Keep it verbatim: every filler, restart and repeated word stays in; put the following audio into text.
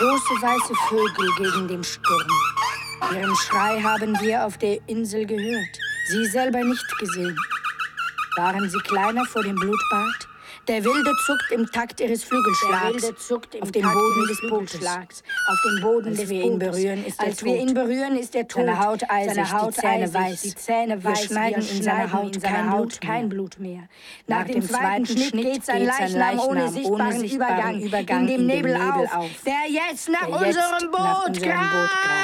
Große weiße Vögel gegen den Sturm. Ihren Schrei haben wir auf der Insel gehört, sie selber nicht gesehen. Waren sie kleiner vor dem Blutbad? Der Wilde zuckt im Takt ihres Flügelschlags auf dem Boden des Bootes. Auf dem Boden Als des wir ihn berühren, ist Als er wir tot. ihn berühren, ist er tot. Seine Haut eisig, Seine Haut die Zähne weiß. Die Zähne weiß. Wir schneiden in seiner Haut, in seiner Haut kein Blut mehr. Nach, Nach dem zweiten Schnitt geht sein Leichnam ohne sichtbaren, ohne sichtbaren Übergang, Übergang in dem Nebel, in dem Nebel auf, auf, der jetzt nach, der unserem, jetzt Boot nach unserem Boot greift.